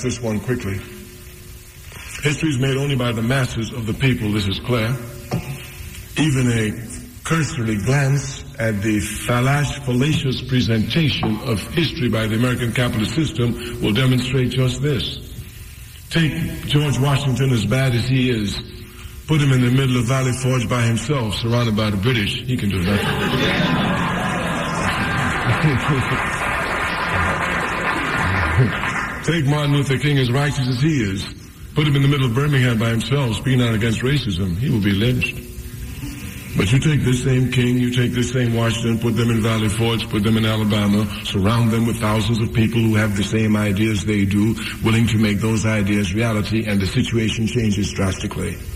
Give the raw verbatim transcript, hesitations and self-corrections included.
grasp this one quickly. History is made only by the masses of the people, this is clear. Even a cursory glance at the fallacious, fallacious presentation of history by the American capitalist system will demonstrate just this. Take George Washington, as bad as he is, put him in the middle of Valley Forge by himself, surrounded by the British. He can do nothing. Take Martin Luther King, as righteous as he is, put him in the middle of Birmingham by himself, speaking out against racism. He will be lynched. But you take this same King, you take this same Washington, put them in Valley Forge, put them in Alabama, surround them with thousands of people who have the same ideas they do, willing to make those ideas reality, and the situation changes drastically.